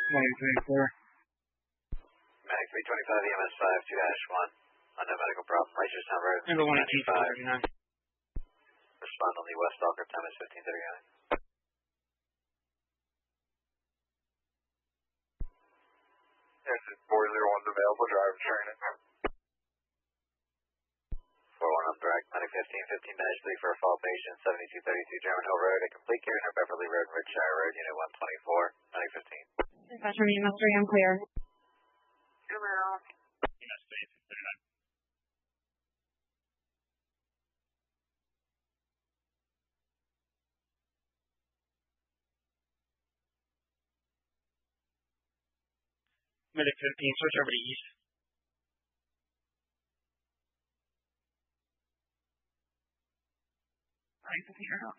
Medic 3-4. Medic 325, EMS 5, 2-1. Unknown medical problem. Leisure Road. Number 118, 39. Respond on the West Stalker. Time is 15:39. Yes, it's 401's available. Driver training. 41 on direct. Medic 15-15-3 for a fall patient. 7232 German Hill Road. A complete care near Beverly Road, Ridgeshire Road. Unit 124. Medic 15. Dispatch from EMS 3, I'm clear. EMS 3, 39. Medic 15, switch over to East. Right, clear up.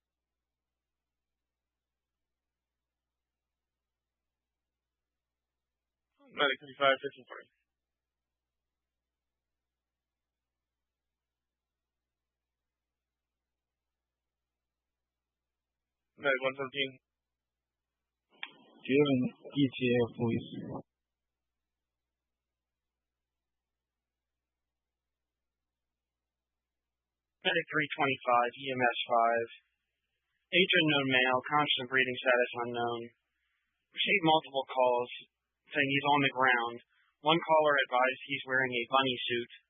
Medic 35-53. Medic 117. Do you have an ETA, please? Medic 325, EMS 5. Age unknown male, conscious and breathing status unknown. Received multiple calls saying he's on the ground. One caller advised he's wearing a bunny suit.